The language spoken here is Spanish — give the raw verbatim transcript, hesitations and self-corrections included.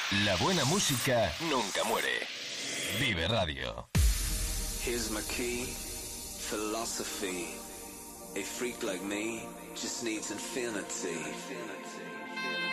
La buena música nunca muere. Vive Radio. Here's my key, philosophy. A freak like me just needs infinity.